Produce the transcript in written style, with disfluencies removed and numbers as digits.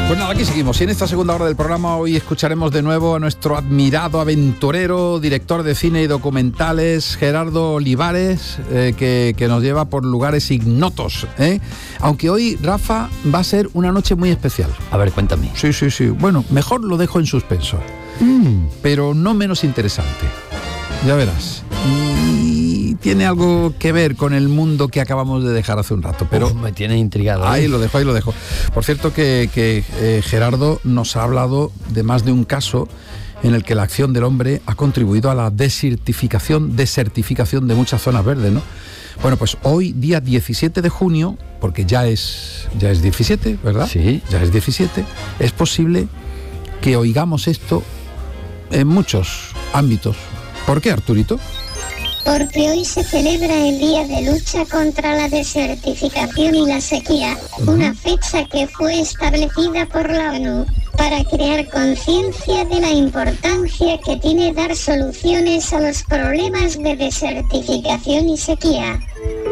Pues nada, aquí seguimos. Y en esta segunda hora del programa hoy escucharemos de nuevo a nuestro admirado aventurero, director de cine y documentales, Gerardo Olivares, que nos lleva por lugares ignotos, ¿eh? Aunque hoy, Rafa, va a ser una noche muy especial. A ver, cuéntame. Sí. Bueno, mejor lo dejo en suspenso. Pero no menos interesante. Ya verás. Y tiene algo que ver con el mundo que acabamos de dejar hace un rato. Pero me tienes intrigado. Ahí lo dejo. Por cierto que Gerardo nos ha hablado de más de un caso en el que la acción del hombre ha contribuido a la desertificación de muchas zonas verdes, ¿no? Bueno, pues hoy, día 17 de junio, porque ya es 17, ¿verdad? Sí. Ya es 17, es posible que oigamos esto en muchos ámbitos. ¿Por qué, Arturito? Porque hoy se celebra el Día de Lucha contra la Desertificación y la Sequía, una fecha que fue establecida por la ONU para crear conciencia de la importancia que tiene dar soluciones a los problemas de desertificación y sequía.